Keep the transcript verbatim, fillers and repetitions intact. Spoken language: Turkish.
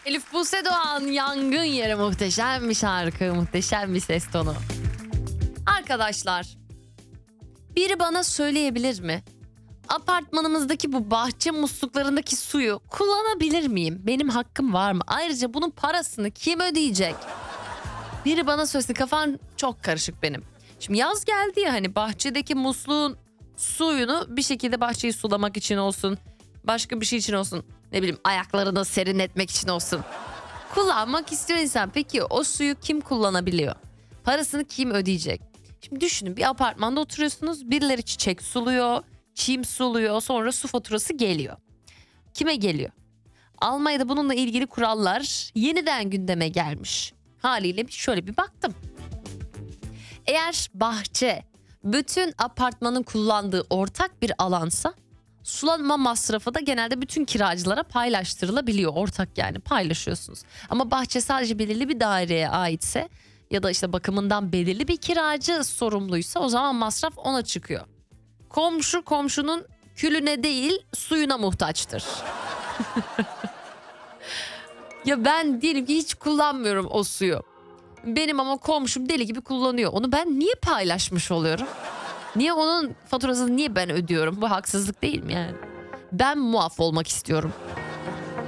Elif Buse Doğan, Yangın Yeri, muhteşem bir şarkı, muhteşem bir ses tonu. Arkadaşlar, biri bana söyleyebilir mi? Apartmanımızdaki bu bahçe musluklarındaki suyu kullanabilir miyim? Benim hakkım var mı? Ayrıca bunun parasını kim ödeyecek? Biri bana söylesin, kafam çok karışık benim. Şimdi yaz geldi ya, hani bahçedeki musluğun suyunu bir şekilde bahçeyi sulamak için olsun, başka bir şey için olsun, ne bileyim ayaklarını serinletmek için olsun, kullanmak istiyor insan. Peki o suyu kim kullanabiliyor? Parasını kim ödeyecek? Şimdi düşünün, bir apartmanda oturuyorsunuz, birileri çiçek suluyor, çim suluyor, sonra su faturası geliyor. Kime geliyor? Almanya'da bununla ilgili kurallar yeniden gündeme gelmiş. Haliyle şöyle bir baktım. Eğer bahçe bütün apartmanın kullandığı ortak bir alansa, sulama masrafı da genelde bütün kiracılara paylaştırılabiliyor. Ortak, yani paylaşıyorsunuz. Ama bahçe sadece belirli bir daireye aitse ya da işte bakımından belirli bir kiracı sorumluysa, o zaman masraf ona çıkıyor. Komşu komşunun külüne değil suyuna muhtaçtır. Ya ben diyelim ki hiç kullanmıyorum o suyu. Benim ama komşum deli gibi kullanıyor. Onu ben niye paylaşmış oluyorum? Niye onun faturasını niye ben ödüyorum? Bu haksızlık değil mi yani? Ben muaf olmak istiyorum.